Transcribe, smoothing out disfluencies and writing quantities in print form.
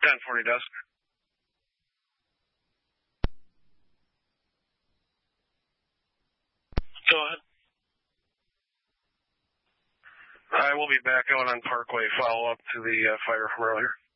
1040 dusk. Go ahead. I will be back out on Parkway, follow up to the fire from earlier.